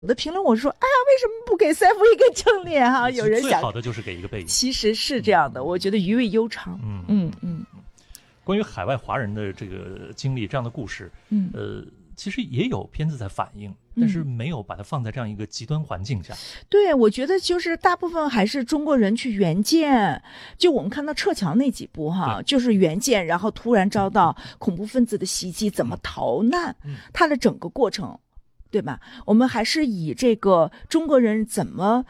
有的评论我说，哎呀，为什么不给赛夫一个正脸哈？有人想， 最好的就是给一个背景。 其实是这样的，我觉得余味悠长。 关于海外华人的这个经历，这样的故事，其实也有片子在反映，但是没有把它放在这样一个极端环境下。 对，我觉得就是大部分还是中国人去援建，就我们看到撤侨那几部哈，就是援建，然后突然遭到恐怖分子的袭击，怎么逃难，它的整个过程，对吧？我们还是以这个中国人怎么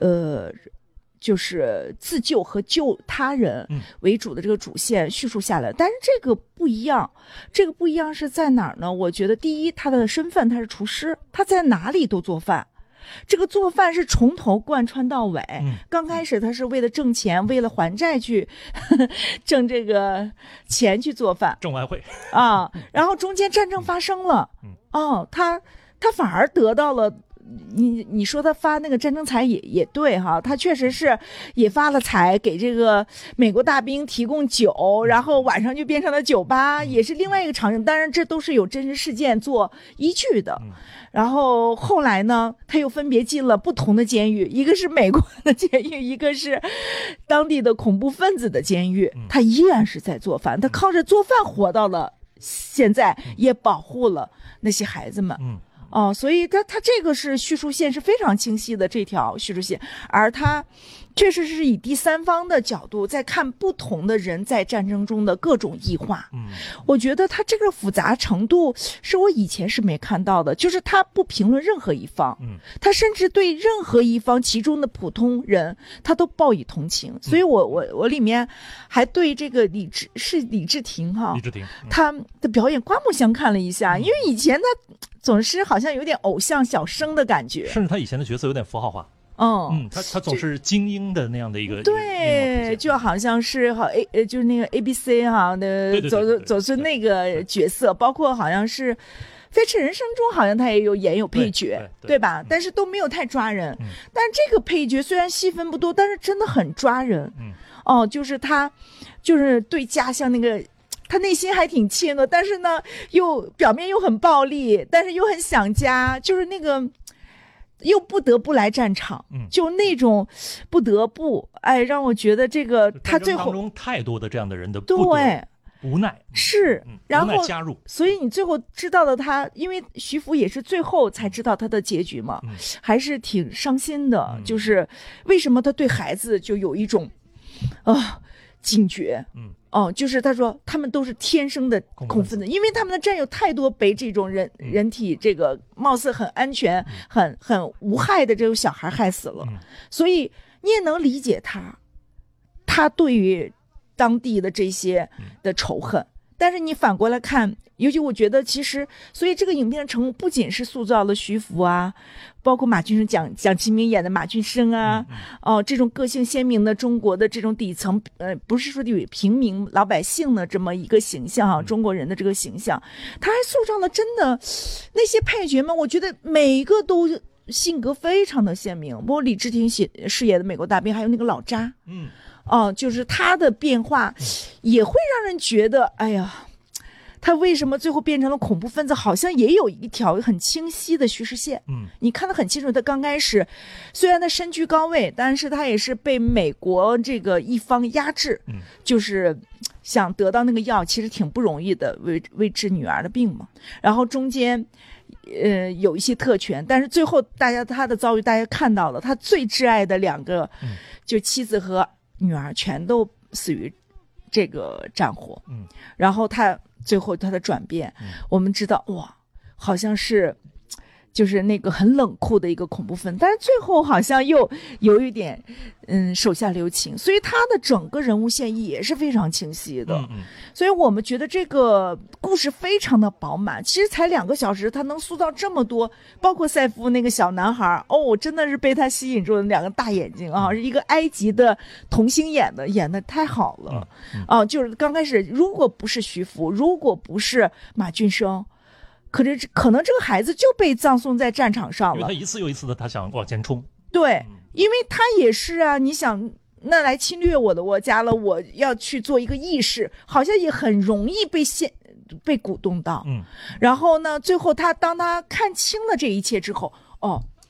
就是自救和救他人为主的这个主线叙述下来，但是这个不一样，是在哪儿呢？我觉得第一，他的身份他是厨师，他在哪里都做饭，这个做饭是从头贯穿到尾。刚开始他是为了挣钱，为了还债去挣这个钱去做饭， 挣外汇啊，然后中间战争发生了，他反而得到了。你说他发那个战争财也对哈，他确实是也发了财，给这个美国大兵提供酒，然后晚上就变成了酒吧，也是另外一个场景。当然这都是有真实事件做依据的。然后后来呢，他又分别进了不同的监狱，一个是美国的监狱，一个是当地的恐怖分子的监狱。他依然是在做饭，他靠着做饭活到了现在，也保护了那些孩子们。所以他这个是叙述线是非常清晰的，这条叙述线，而他确实是以第三方的角度在看不同的人在战争中的各种异化。我觉得他这个复杂程度是我以前是没看到的，就是他不评论任何一方，他甚至对任何一方其中的普通人他都报以同情。所以我里面还对这个李治廷哈，他的表演刮目相看了一下，因为以前他总是好像有点偶像小生的感觉， 甚至他以前的角色有点符号化。他总是精英的那样的一个， 对，就好像是就是那个 ABC 哈的走是那个角色，包括好像是《飞驰人生》中好像他也有演有配角，对吧？但是都没有太抓人。但这个配角虽然戏份不多，但是真的很抓人。就是他就是对家乡那个。他内心还挺亲的，但是呢，又表面又很暴力，但是又很想家，就是那个又不得不来战场，就那种不得不，让我觉得这个他最后当中太多的这样的人的对无奈是，然后加入， 所以你最后知道了他，因为徐福也是最后才知道他的结局嘛，还是挺伤心的，就是为什么他对孩子就有一种警觉。就是他说他们都是天生的恐怖分子，因为他们的战友太多被这种人体这个貌似很安全、很无害的这种小孩害死了，所以你也能理解他对于当地的这些的仇恨。但是你反过来看，尤其我觉得其实，所以这个影片的成功不仅是塑造了徐福啊，包括马俊生蒋奇明演的马俊生啊，这种个性鲜明的中国的这种底层，不是说平民老百姓的这么一个形象中国人的这个形象，他还塑造了真的那些配角们，我觉得每一个都性格非常的鲜明，包括李治廷饰演的美国大兵，还有那个老扎，就是他的变化也会让人觉得，哎呀，他为什么最后变成了恐怖分子，好像也有一条很清晰的叙事线。你看得很清楚，他刚开始虽然他身居高位，但是他也是被美国这个一方压制，就是想得到那个药其实挺不容易的，为治女儿的病嘛。然后中间有一些特权，但是最后他的遭遇大家看到了，他最挚爱的两个就妻子和女儿全都死于这个战火。然后最后他的转变，我们知道哇，好像是就是那个很冷酷的一个恐怖分子，但是最后好像又有一点手下留情，所以他的整个人物线也是非常清晰的。所以我们觉得这个故事非常的饱满，其实才2个小时他能塑造这么多，包括赛夫那个小男孩，真的是被他吸引住了，2个大眼睛啊，是一个埃及的童星演的太好了。就是刚开始如果不是徐福，如果不是马俊生，可能这个孩子就被葬送在战场上了， 因为他一次又一次的他想往前冲。 对，因为他也是啊，你想那来侵略我的国家了，我要去做一个义士，好像也很容易被鼓动到。然后呢，最后当他看清了这一切之后，